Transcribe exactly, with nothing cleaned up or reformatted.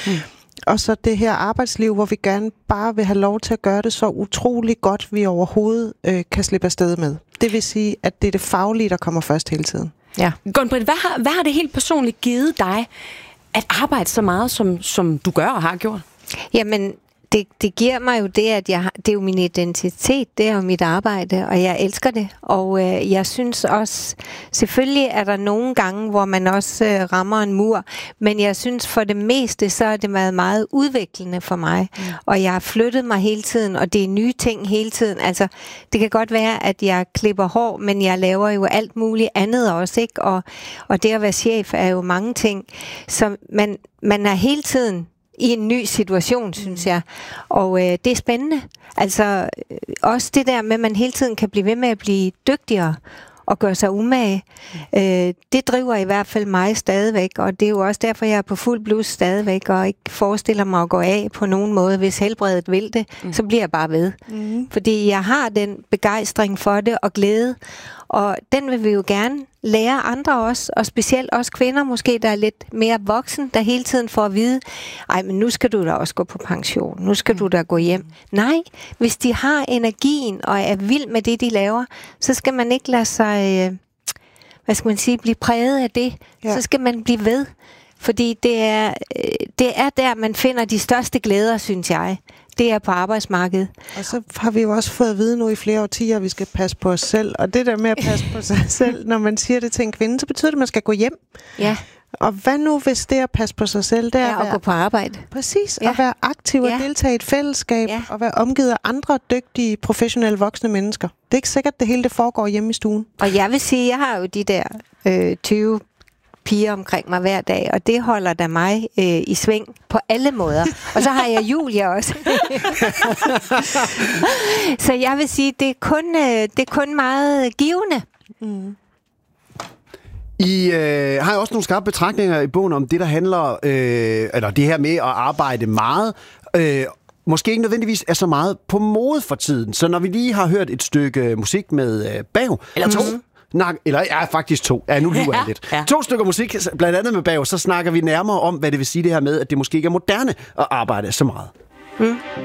Mm. Og så det her arbejdsliv, hvor vi gerne bare vil have lov til at gøre det så utrolig godt, vi overhovedet øh, kan slippe afsted med. Det vil sige, at det er det faglige, der kommer først hele tiden. Ja. Gunn-Britt, hvad har, hvad har det helt personligt givet dig at arbejde så meget, som, som du gør og har gjort? Jamen, det, det giver mig jo det, at jeg har, det er jo min identitet, det er jo mit arbejde, og jeg elsker det. Og øh, jeg synes også, selvfølgelig er der nogle gange, hvor man også øh, rammer en mur, men jeg synes for det meste, så er det været meget udviklende for mig. Mm. Og jeg har flyttet mig hele tiden, og det er nye ting hele tiden. Altså, det kan godt være, at jeg klipper hår, men jeg laver jo alt muligt andet også, ikke? Og, og det at være chef er jo mange ting. Så man, man er hele tiden i en ny situation, synes jeg. Og øh, det er spændende. Altså, øh, også det der med, at man hele tiden kan blive ved med at blive dygtigere og gøre sig umage. Øh, det driver i hvert fald mig stadigvæk, og det er jo også derfor, jeg er på fuld blus stadigvæk, og ikke forestiller mig at gå af på nogen måde. Hvis helbredet vil det, mm. så bliver jeg bare ved. Mm. Fordi jeg har den begejstring for det og glæde, og den vil vi jo gerne lære andre også, og specielt også kvinder måske, der er lidt mere voksen, der hele tiden får at vide, ej, men nu skal du da også gå på pension, nu skal mm. du da gå hjem. Nej, hvis de har energien og er vild med det, de laver, så skal man ikke lade sig, øh, hvad skal man sige, blive præget af det. Ja. Så skal man blive ved, fordi det er, øh, det er der, man finder de største glæder, synes jeg. Det er på arbejdsmarkedet. Og så har vi jo også fået at vide nu i flere årtier, at vi skal passe på os selv. Og det der med at passe på sig selv, når man siger det til en kvinde, så betyder det, at man skal gå hjem. Ja. Og hvad nu, hvis det at passe på sig selv, det er ja, at, at gå på arbejde. Præcis, ja. At være aktiv og ja. deltage i et fællesskab, ja. og være omgivet af andre dygtige, professionelle, voksne mennesker. Det er ikke sikkert, at det hele det foregår hjemme i stuen. Og jeg vil sige, jeg har jo de der øh, tyve piger omkring mig hver dag, og det holder da mig øh, i sving på alle måder. Og så har jeg Julia også. Så jeg vil sige, det er kun, øh, det er kun meget givende. Mm. I øh, har jo også nogle skarpe betragtninger i bogen om det, der handler, øh, eller det her med at arbejde meget, øh, måske ikke nødvendigvis er så meget på mode for tiden. Så når vi lige har hørt et stykke musik med øh, Bav, eller to, mm. Snak, eller ja, faktisk to. Ja, nu lyver jeg lidt. Ja. To stykker musik, blandt andet med Bav, så snakker vi nærmere om, hvad det vil sige det her med, at det måske ikke er moderne at arbejde så meget. Mm.